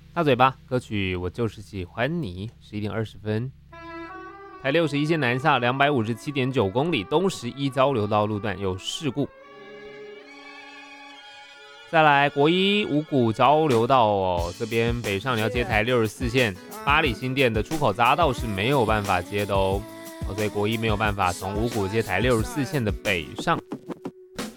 大嘴巴歌曲《我就是喜欢你》11:20。台61线南下257.9公里，东11交流道路段有事故。再来国一五股交流道这边北上你要接台64线，八里新店的出口匝道是没有办法接的所以国一没有办法从五股接台64线的北上。